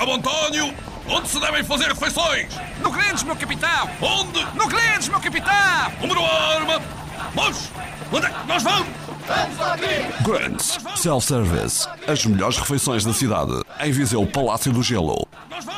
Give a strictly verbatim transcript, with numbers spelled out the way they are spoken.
Cabo António, onde se devem fazer refeições? No Grandes, meu capitão! Onde? No Grandes, meu capitão! Número arma! Mas, onde é que nós vamos? Grandes Self-Service. As melhores refeições da cidade. Em Viseu Palácio do Gelo. Nós vamos!